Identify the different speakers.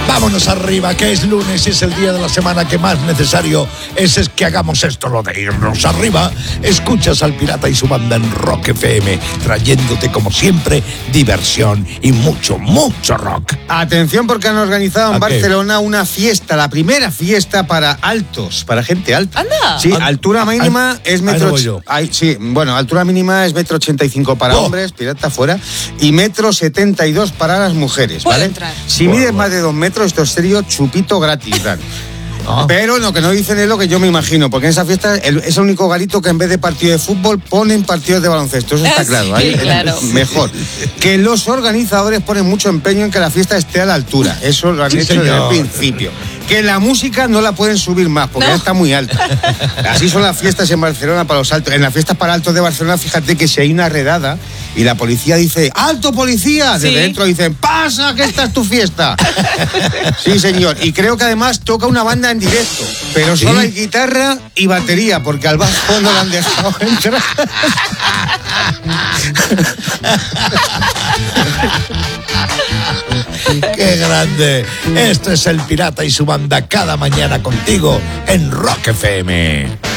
Speaker 1: Vámonos arriba, que es lunes y es el día de la semana que más necesario es que hagamos esto, lo de irnos arriba. Escuchas al Pirata y su banda en Rock FM, trayéndote como siempre diversión y mucho, mucho rock.
Speaker 2: Atención, porque han organizado en Barcelona una fiesta, la primera fiesta para altos, para gente alta.
Speaker 3: ¡Anda!
Speaker 2: Sí, altura mínima es metro... altura mínima es 1,85 m para hombres, pirata fuera, y 1,72 m para las mujeres, ¿vale?
Speaker 3: Entrar.
Speaker 2: Si mides más de 2 metros, esto es serio, chupito gratis, Dan. Pero lo que no dicen es lo que yo me imagino, porque en esa fiesta es el único garito que en vez de partido de fútbol ponen partidos de baloncesto, eso está claro.
Speaker 3: Sí, claro.
Speaker 2: Mejor. Que los organizadores ponen mucho empeño en que la fiesta esté a la altura, eso lo han hecho desde el principio. Que la música no la pueden subir más, porque ya está muy alta. Así son las fiestas en Barcelona para los altos. En las fiestas para altos de Barcelona, fíjate que si hay una redada y la policía dice, ¡alto policía! Desde dentro dicen, ¡pasa, que esta es tu fiesta! Sí, señor. Y creo que además toca una banda en directo, pero solo hay guitarra y batería, porque al bajo no la han dejado entrar.
Speaker 1: ¡Qué grande! Esto es el Pirata y su banda cada mañana contigo en Rock FM.